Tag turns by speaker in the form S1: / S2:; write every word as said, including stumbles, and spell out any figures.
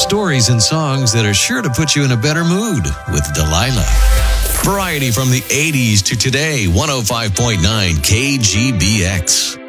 S1: stories and songs that are sure to put you in a better mood with Delilah. Variety from the eighties to today, one oh five point nine K G B X.